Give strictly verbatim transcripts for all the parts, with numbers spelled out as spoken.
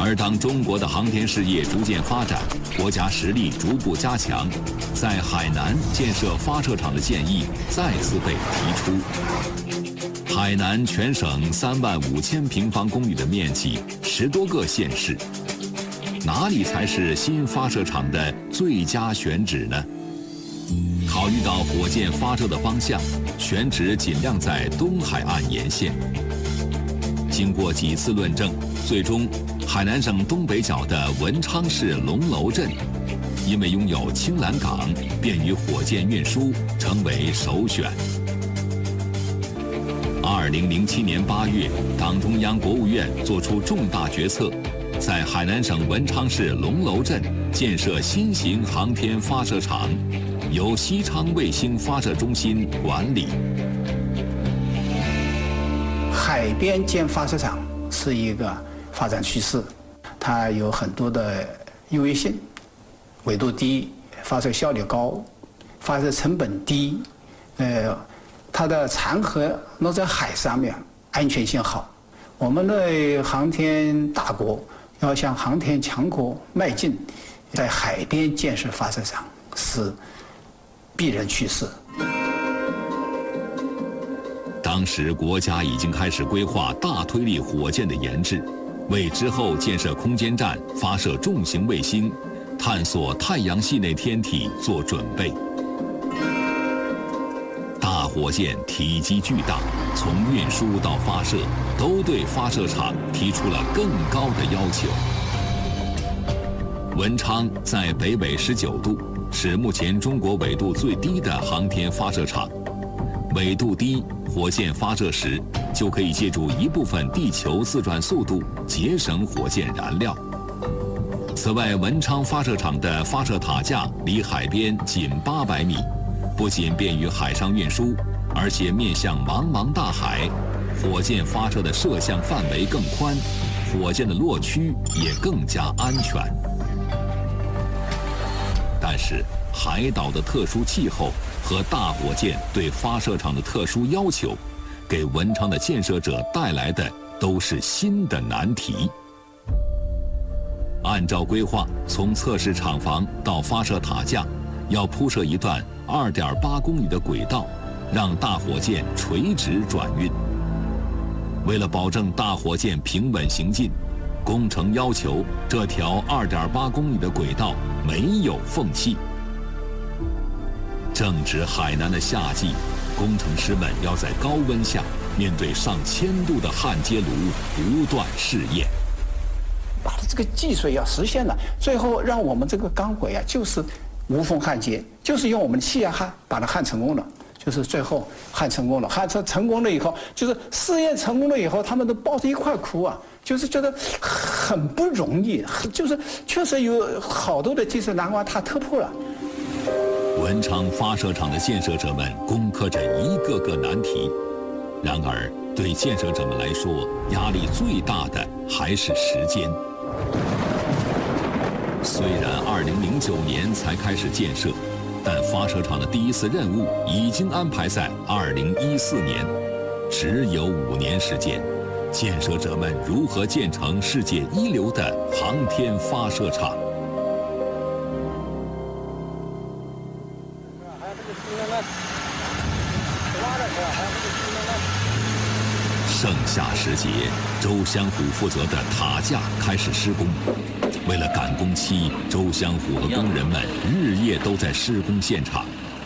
而当中国的航天事业逐渐发展，国家实力逐步加强，在海南建设发射场的建议再次被提出。海南全省三万五千平方公里的面积，十多个县市，哪里才是新发射场的最佳选址呢？考虑到火箭发射的方向，选址尽量在东海岸沿线。经过几次论证，最终海南省东北角的文昌市龙楼镇，因为拥有青蓝港，便于火箭运输，成为首选。二零零七年八月，党中央、国务院作出重大决策，在海南省文昌市龙楼镇建设新型航天发射场，由西昌卫星发射中心管理。 海边建发射场是一个发展趋势，它有很多的优越性，纬度低，发射效率高，发射成本低，呃，它的残核落在海上面，安全性好。我们的航天大国要向航天强国迈进，在海边建设发射场是必然趋势。 当时国家已经开始规划大推力火箭的研制，为之后建设空间站、发射重型卫星、探索太阳系内天体做准备。大火箭体积巨大，从运输到发射，都对发射场提出了更高的要求。文昌在北纬十九度，是目前中国纬度最低的航天发射场。纬度低，火箭发射时就可以借助一部分地球自转速度，节省火箭燃料。此外，文昌发射场的发射塔架离海边仅八百米，不仅便于海上运输，而且面向茫茫大海，火箭发射的射向范围更宽，火箭的落区也更加安全。但是，海岛的特殊气候和大火箭对发射场的特殊要求，给文昌的建设者带来的都是新的难题。按照规划，从测试厂房到发射塔架，要铺设一段二点八公里的轨道，让大火箭垂直转运。为了保证大火箭平稳行进，工程要求这条二点八公里的轨道没有缝隙。正值海南的夏季，工程师们要在高温下面对上千度的焊接炉不断试验， 把这个技术要实现了，最后让我们这个钢轨啊，就是无缝焊接，就是用我们的气压焊把它焊成功了，就是最后焊成功了，焊成成功了以后，就是试验成功了以后，他们都抱着一块哭啊，就是觉得很不容易，就是确实有好多的技术难关他突破了。 文昌发射场的建设者们攻克着一个个难题，然而对建设者们来说，压力最大的还是时间。虽然二零零九年才开始建设，但发射场的第一次任务已经安排在二零一四年，只有五年时间，建设者们如何建成世界一流的航天发射场？盛夏时节，周湘虎负责的塔架开始施工。为了赶工期，周湘虎和工人们日夜都在施工现场。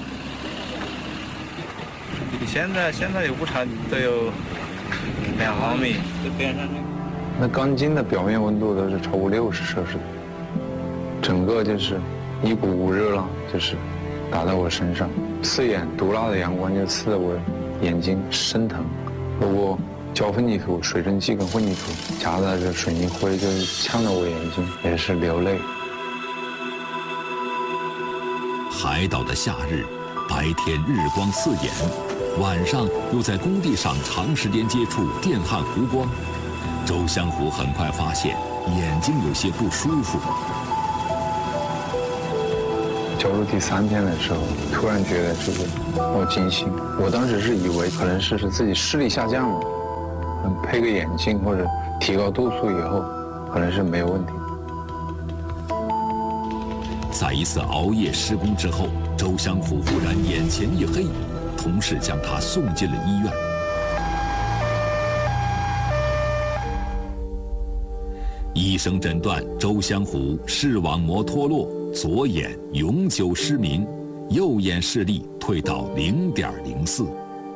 现在现在误差都有两毫米。 那钢筋的表面温度都是超过六十摄氏度，整个就是一股股热浪，就是打在我身上，刺眼毒辣的阳光就刺得我眼睛生疼。不过胶混凝土、水蒸气跟混凝土夹杂着水泥灰，就是呛得我眼睛也是流泪。 海岛的夏日，白天日光刺眼，晚上又在工地上长时间接触电焊弧光，周湘虎很快发现眼睛有些不舒服。 交入第三天的时候，突然觉得就是好惊醒。我当时是以为可能是是自己视力下降了，配个眼镜或者提高度数以后， 可能是没有问题。 在一次熬夜施工之后，周湘虎忽然眼前一黑，同事将他送进了医院。医生诊断周湘虎视网膜脱落，左眼永久失明，右眼视力退到零点零四。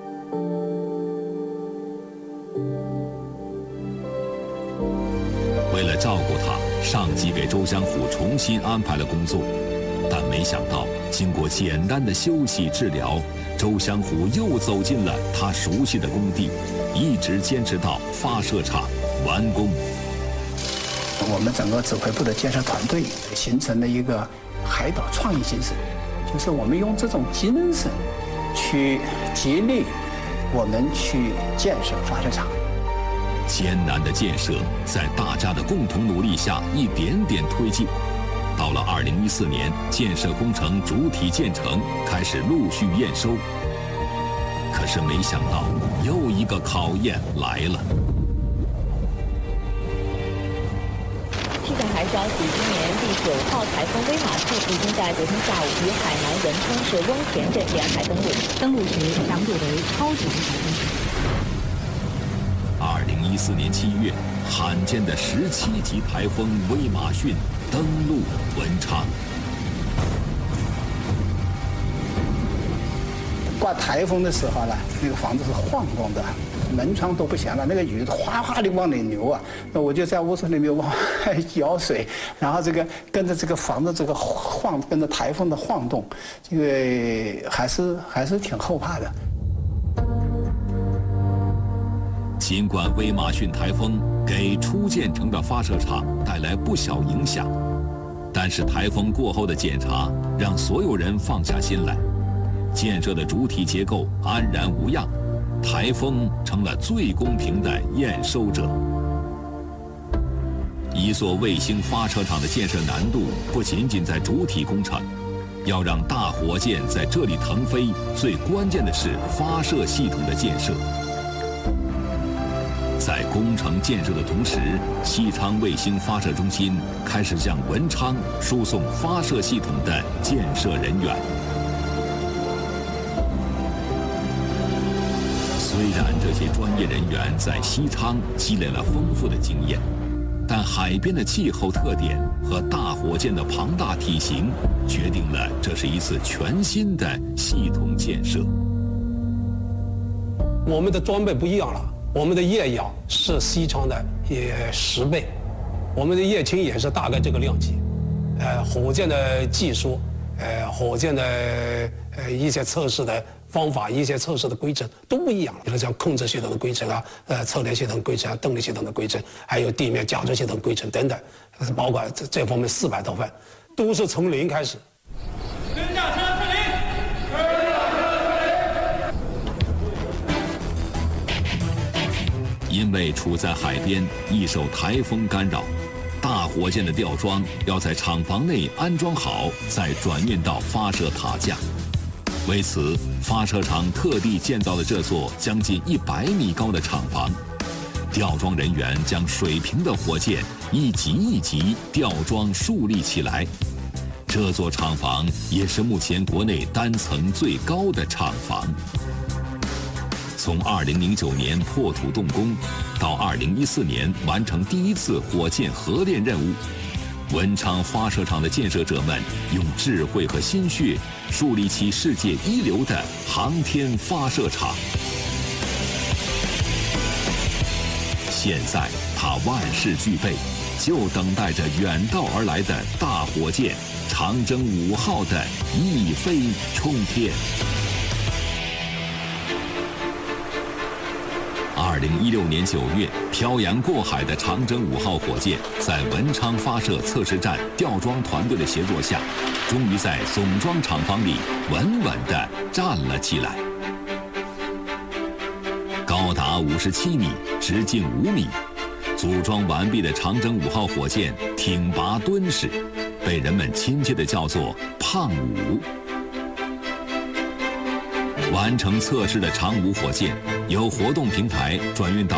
为了照顾他，上级给周湘虎重新安排了工作，但没想到，经过简单的休息治疗，周湘虎又走进了他熟悉的工地，一直坚持到发射场完工。 我们整个指挥部的建设团队形成了一个海岛创意精神，就是我们用这种精神去激励我们去建设发射场。 艰难的建设在大家的共同努力下一点点推进。到了二零一四年，建设工程主体建成，开始陆续验收。可是没想到，又一个考验来了。 气象台消息，今年第九号台风威马逊已经在昨天下午于海南文昌市翁田镇沿海登陆，登陆时强度为超强台风。 二零一四年七月，罕见的十七级台风威马逊登陆文昌。 刮台风的时候呢，那个房子是晃动的，门窗都不响了，那个雨哗哗的往里流啊。那我就在屋子里面往外舀水，然后这个跟着这个房子这个晃，跟着台风的晃动，这个还是还是挺后怕的。 尽管威马逊台风给初建成的发射场带来不小影响，但是台风过后的检查让所有人放下心来。建设的主体结构安然无恙，台风成了最公平的验收者。一座卫星发射场的建设难度不仅仅在主体工程，要让大火箭在这里腾飞，最关键的是发射系统的建设。在工程建设的同时，西昌卫星发射中心开始向文昌输送发射系统的建设人员。虽然这些专业人员在西昌积累了丰富的经验，但海边的气候特点和大火箭的庞大体型，决定了这是一次全新的系统建设。 我们的装备不一样了，我们的液氧是西昌的也十倍，我们的液氢也是大概这个量级。呃，火箭的技术，呃，火箭的呃一些测试的方法，一些测试的规程都不一样了，比如像控制系统的规程啊，呃，测量系统规程啊，动力系统的规程，还有地面加热系统规程等等，包括这这方面四百多份，都是从零开始。 跟下车撤离。 因为处在海边，易受台风干扰，大火箭的吊装要在厂房内安装好，再转运到发射塔架。为此，发射场特地建造了这座将近一百米高的厂房。吊装人员将水平的火箭一级一级吊装竖立起来。这座厂房也是目前国内单层最高的厂房。从二零零九年破土动工，到二零一四年完成第一次火箭合炼任务，文昌发射场的建设者们用智慧和心血树立起世界一流的航天发射场。现在它万事俱备，就等待着远道而来的大火箭长征五号的一飞冲天。二零一六年九月，漂洋过海的长征五号火箭在文昌发射测试站吊装团队的协作下，终于在总装厂房里稳稳地站了起来。高达五十七米，直径五米，组装完毕的长征五号火箭挺拔敦实，被人们亲切地叫做“胖五”。完成测试的长五火箭由活动平台转运到